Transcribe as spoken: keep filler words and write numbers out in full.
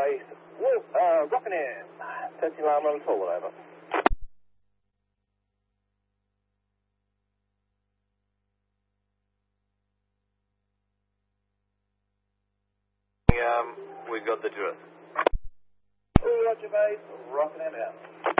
base. Wolf, uh, Rockingham. Testing alarm on forward, over. Um, we got the drift. Roger, base. Rockingham out.